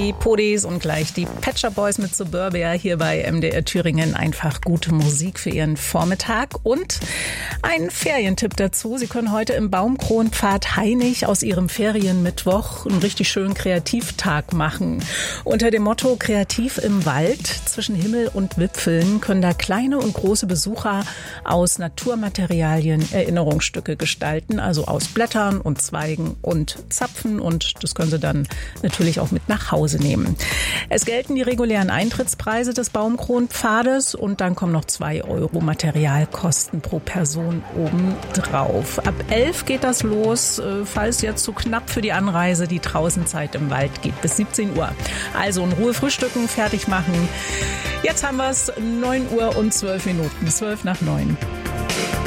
die Podis und gleich die Pet Shop Boys mit Suburbia hier bei MDR Thüringen. Einfach gute Musik für Ihren Vormittag und ein Ferientipp dazu. Sie können heute im Baumkronpfad Hainich aus Ihrem Ferienmittwoch einen richtig schönen Kreativtag machen. Unter dem Motto Kreativ im Wald zwischen Himmel und Wipfeln können da kleine und große Besucher aus Naturmaterialien Erinnerungsstücke gestalten, also aus Blättern und Zweigen und Zapfen, und das können Sie dann natürlich auch mit nach Hause nehmen. Es gelten die regulären Eintrittspreise des Baumkronpfades und dann kommen noch 2 € Materialkosten pro Person obendrauf. Ab 11 geht das los, falls jetzt zu knapp für die Anreise die Draußenzeit im Wald geht, bis 17 Uhr. Also in Ruhe frühstücken, fertig machen. Jetzt haben wir es 9 Uhr und 12 Minuten, 12 nach 9.